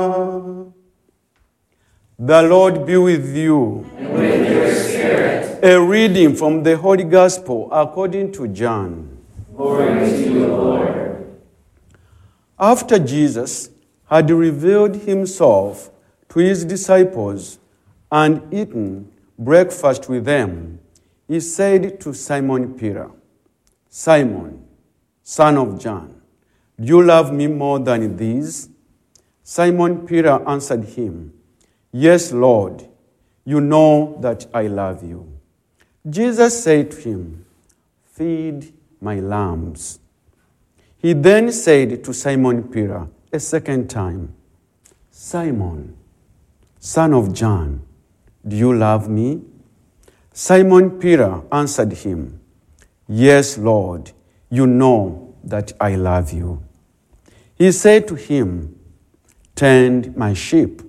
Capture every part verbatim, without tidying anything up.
The Lord be with you. And with your spirit. A reading from the Holy Gospel according to John. Glory to you, Lord. After Jesus had revealed himself to his disciples and eaten breakfast with them, he said to Simon Peter, "Simon, son of John, do you love me more than these?" Simon Peter answered him, "Yes, Lord, you know that I love you." Jesus said to him, "Feed my lambs." He then said to Simon Peter a second time, "Simon, son of John, do you love me?" Simon Peter answered him, "Yes, Lord, you know that I love you." He said to him, "Tend my sheep."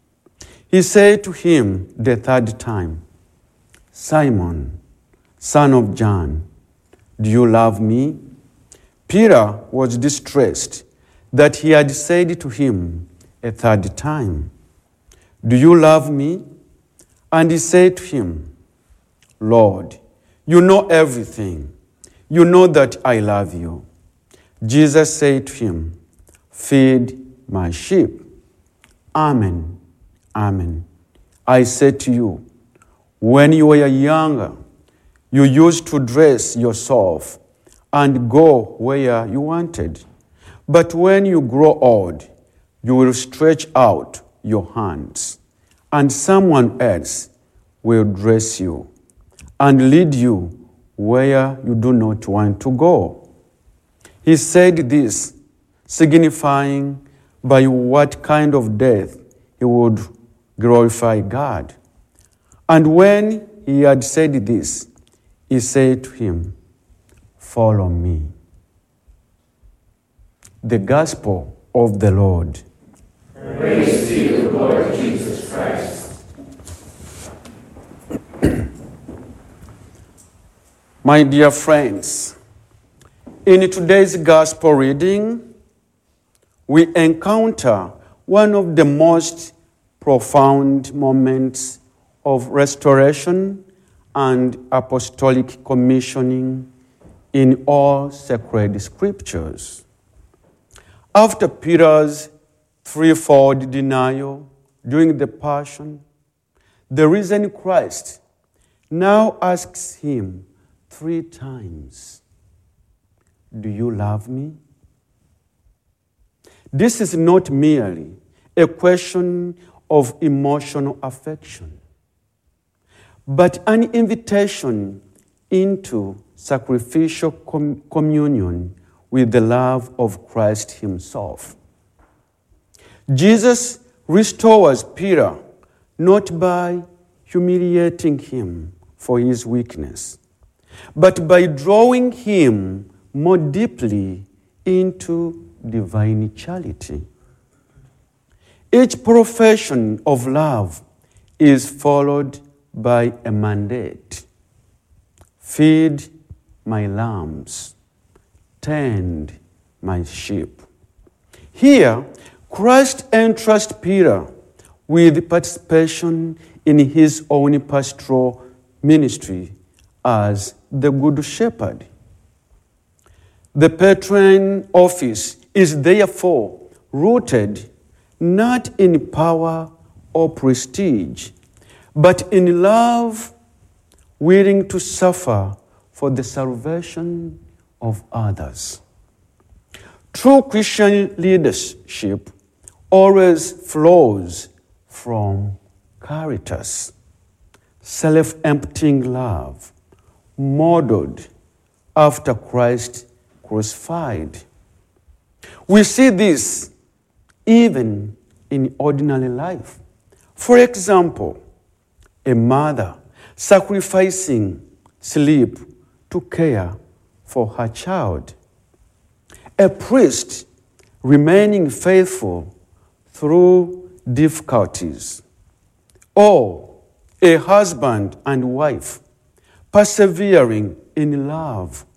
He said to him the third time, "Simon, son of John, do you love me?" Peter was distressed that he had said to him a third time, "Do you love me?" And he said to him, "Lord, you know everything. You know that I love you." Jesus said to him, "Feed my sheep. Amen, amen. I say to you, when you were younger, you used to dress yourself and go where you wanted. But when you grow old, you will stretch out your hands, and someone else will dress you and lead you where you do not want to go." He said this, signifying by what kind of death he would glorify God. And when he had said this, he said to him, "Follow me." The Gospel of the Lord. Praise to you, Lord Jesus Christ. My dear friends, in today's Gospel reading, we encounter one of the most profound moments of restoration and apostolic commissioning in all sacred scriptures. After Peter's threefold denial during the Passion, the risen Christ now asks him three times, "Do you love me?" This is not merely a question of emotional affection, but an invitation into sacrificial com- communion with the love of Christ himself. Jesus restores Peter not by humiliating him for his weakness, but by drawing him more deeply into divine charity. Each profession of love is followed by a mandate. Feed my lambs, tend my sheep. Here, Christ entrusts Peter with participation in his own pastoral ministry as the Good Shepherd. The patron office is therefore rooted not in power or prestige, but in love, willing to suffer for the salvation of others. True Christian leadership always flows from caritas, self-emptying love, modeled after Christ crucified. We see this even in ordinary life. For example, a mother sacrificing sleep to care for her child. A priest remaining faithful through difficulties. Or a husband and wife persevering in love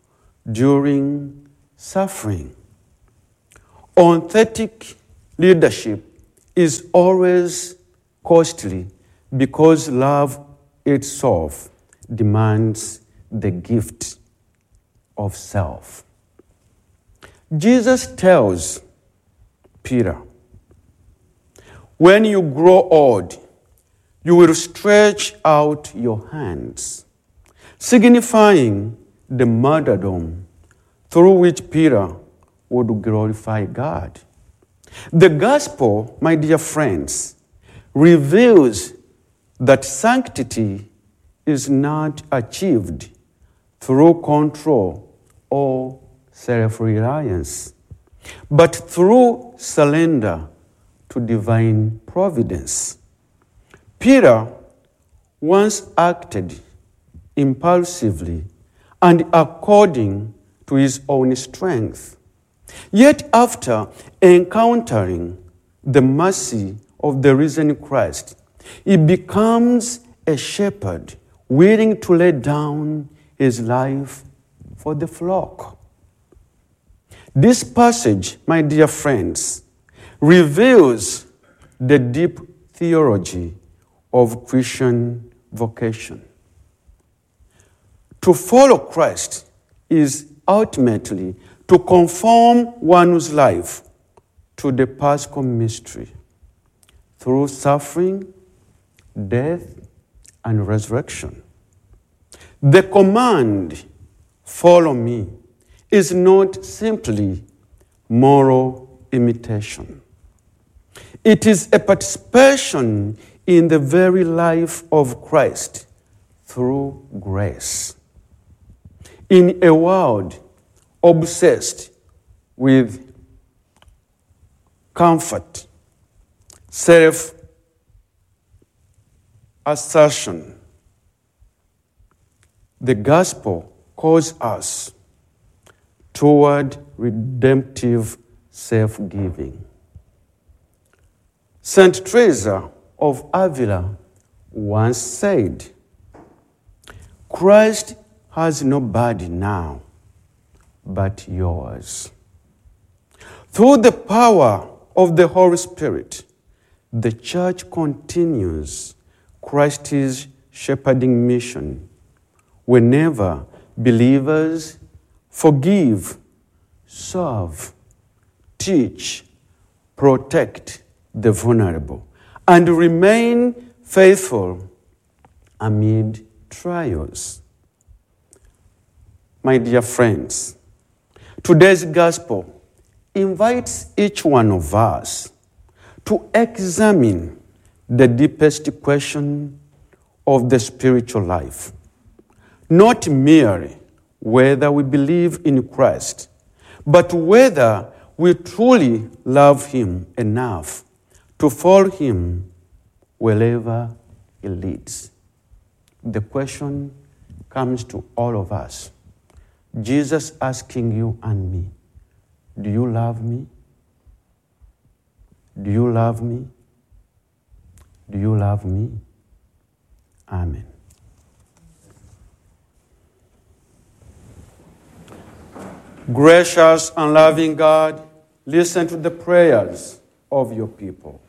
during suffering. Authentic leadership is always costly because love itself demands the gift of self. Jesus tells Peter, when you grow old, you will stretch out your hands, signifying the martyrdom through which Peter would glorify God. The gospel, my dear friends, reveals that sanctity is not achieved through control or self-reliance, but through surrender to divine providence. Peter once acted impulsively and according to his own strength. Yet after encountering the mercy of the risen Christ, he becomes a shepherd willing to lay down his life for the flock. This passage, my dear friends, reveals the deep theology of Christian vocation. To follow Christ is ultimately to conform one's life to the Paschal mystery through suffering, death, and resurrection. The command, follow me, is not simply moral imitation. It is a participation in the very life of Christ through grace. In a world obsessed with comfort, self-assertion, the gospel calls us toward redemptive self-giving. Saint Teresa of Avila once said, Christ has no body now but yours. Through the power of the Holy Spirit, the Church continues Christ's shepherding mission whenever believers forgive, serve, teach, protect the vulnerable, and remain faithful amid trials. My dear friends, today's gospel invites each one of us to examine the deepest question of the spiritual life, not merely whether we believe in Christ, but whether we truly love him enough to follow him wherever he leads. The question comes to all of us. Jesus asking you and me, do you love me? Do you love me? Do you love me? Amen. Gracious and loving God, listen to the prayers of your people.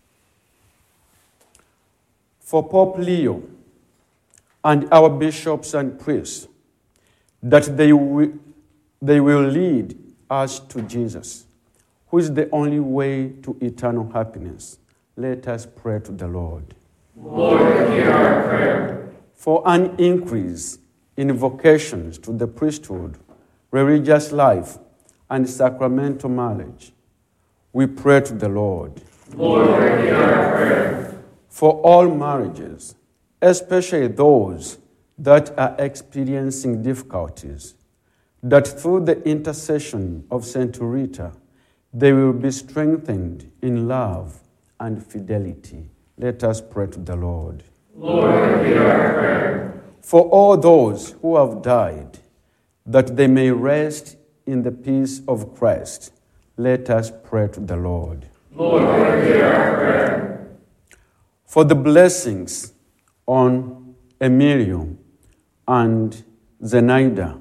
For Pope Leo and our bishops and priests, that they will, they will lead us to Jesus, who is the only way to eternal happiness. Let us pray to the Lord. Lord, hear our prayer. For an increase in vocations to the priesthood, religious life, and sacramental marriage, we pray to the Lord. Lord, hear our prayer. For all marriages, especially those that are experiencing difficulties, that through the intercession of Saint Rita, they will be strengthened in love and fidelity. Let us pray to the Lord. Lord, hear our prayer. For all those who have died, that they may rest in the peace of Christ, let us pray to the Lord. Lord, hear our prayer. For the blessings on Emilio and Zenaida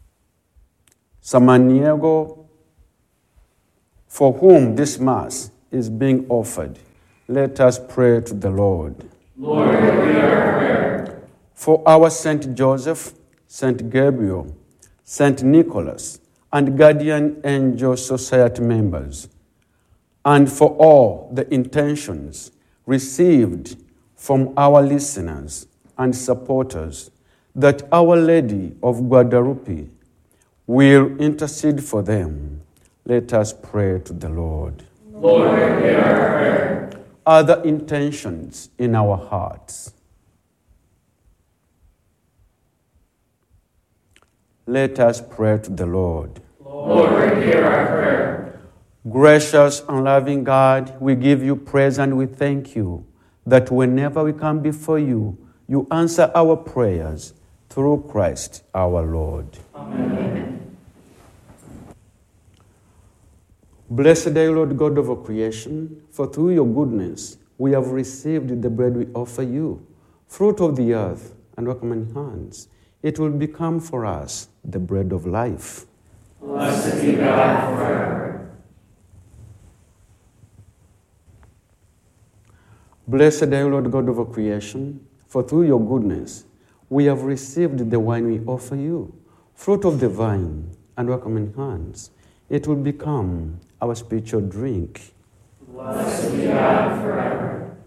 Samaniego, for whom this Mass is being offered. Let us pray to the Lord. Lord, hear our prayer. For our Saint Joseph, Saint Gabriel, Saint Nicholas, and Guardian Angel Society members, and for all the intentions received from our listeners and supporters, that Our Lady of Guadalupe will intercede for them. Let us pray to the Lord. Lord, hear our prayer. Other intentions in our hearts. Let us pray to the Lord. Lord, hear our prayer. Gracious and loving God, we give you praise and we thank you that whenever we come before you, you answer our prayers through Christ our Lord. Amen. Blessed are you, Lord God of all creation, for through your goodness we have received the bread we offer you, fruit of the earth and work of many hands. It will become for us the bread of life. Blessed be God forever. Blessed are you, Lord God of all creation, for through your goodness we have received the wine we offer you, fruit of the vine and work of many hands. It will become our spiritual drink. Blessed be God forever.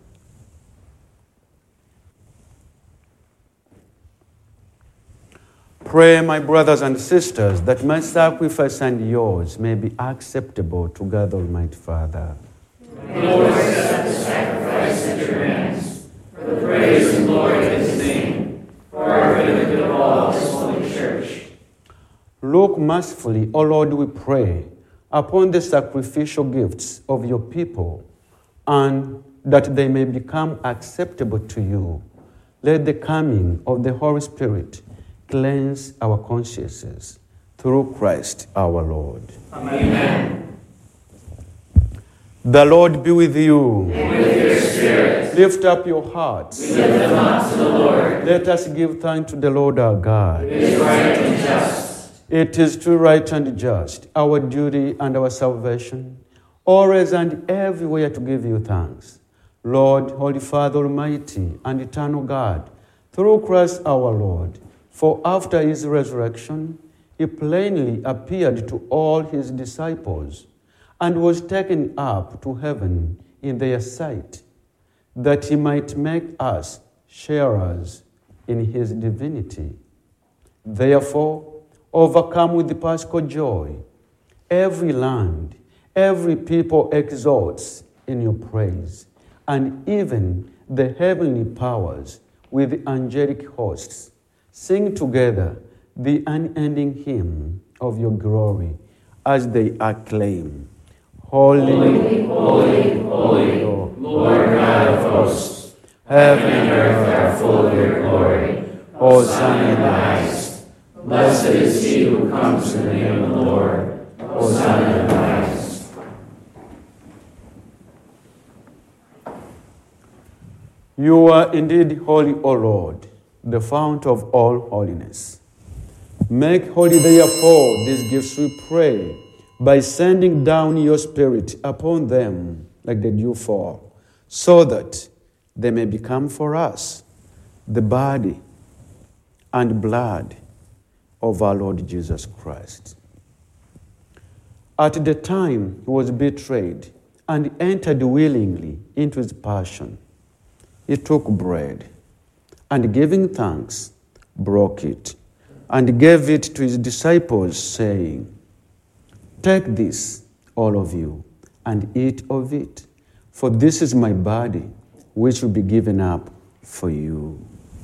Pray, my brothers and sisters, that my sacrifice and yours may be acceptable to God Almighty Father. May the Lord accept the sacrifice at your hands, for the praise and glory of his name, for our good and the good of all his holy church. Look mercifully, O Lord, we pray, upon the sacrificial gifts of your people, and that they may become acceptable to you. Let the coming of the Holy Spirit cleanse our consciences through Christ our Lord. Amen. The Lord be with you. And with your spirit. Lift up your hearts. We lift them up to the Lord. Let us give thanks to the Lord our God. It is right and just. It is true, right, and just, our duty and our salvation, always and everywhere to give you thanks. Lord, Holy Father, Almighty and eternal God, through Christ our Lord, for after his resurrection, he plainly appeared to all his disciples and was taken up to heaven in their sight, that he might make us sharers in his divinity. Therefore, overcome with the paschal joy, every land, every people exalts in your praise, and even the heavenly powers with the angelic hosts sing together the unending hymn of your glory as they acclaim. Holy, Holy, holy, holy, Lord God of hosts, heaven and earth are full of your glory. Hosanna in the highest. Blessed is he who comes in the name of the Lord. Hosanna in the highest. You are indeed holy, O Lord, the fount of all holiness. Make holy, therefore, these gifts, we pray, by sending down your Spirit upon them like the dew fall, so that they may become for us the body and blood of our Lord Jesus Christ. At the time he was betrayed and entered willingly into his passion, he took bread, and giving thanks, broke it, and gave it to his disciples, saying, "Take this, all of you, and eat of it, for this is my body, which will be given up for you."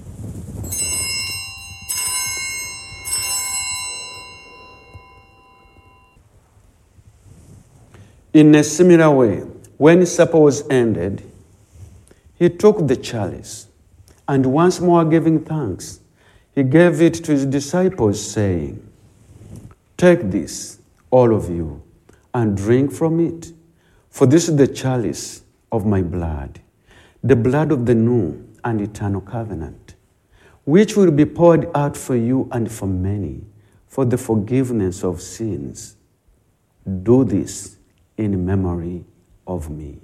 In a similar way, when supper was ended, he took the chalice, and once more giving thanks, he gave it to his disciples, saying, "Take this, all of you, and drink from it, for this is the chalice of my blood, the blood of the new and eternal covenant, which will be poured out for you and for many for the forgiveness of sins. Do this in memory of me.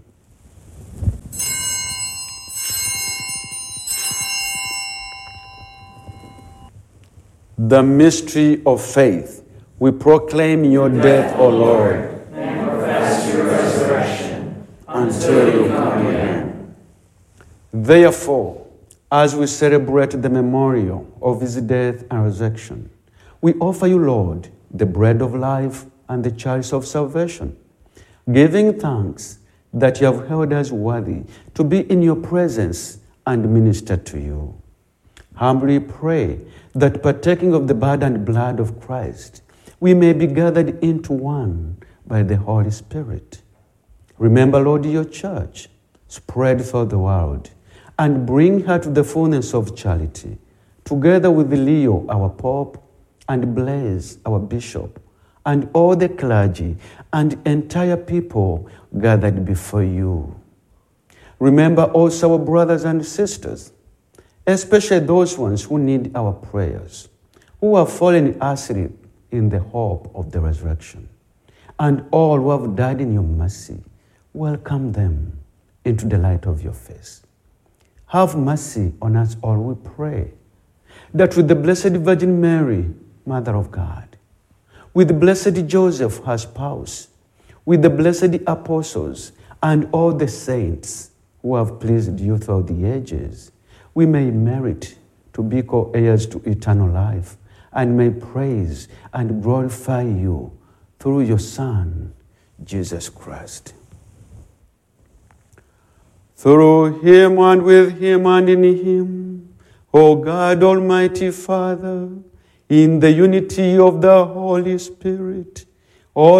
The mystery of faith. We proclaim your death, O Lord, and profess your resurrection until you come again. Therefore, as we celebrate the memorial of his death and resurrection, we offer you, Lord, the bread of life and the chalice of salvation, giving thanks that you have held us worthy to be in your presence and minister to you. Humbly pray that partaking of the body and blood of Christ, we may be gathered into one by the Holy Spirit. Remember, Lord, your church spread throughout the world and bring her to the fullness of charity, together with Leo, our Pope, and Blaise, our Bishop, and all the clergy and entire people gathered before you. Remember also our brothers and sisters, especially those ones who need our prayers, who have fallen asleep in the hope of the resurrection, and all who have died in your mercy. Welcome them into the light of your face. Have mercy on us all, we pray, that with the Blessed Virgin Mary, Mother of God, with Blessed Joseph, her spouse, with the blessed apostles, and all the saints who have pleased you throughout the ages, we may merit to be co-heirs to eternal life, and may praise and glorify you through your Son, Jesus Christ. Through him and with him and in him, O God, Almighty Father, in the unity of the Holy Spirit, all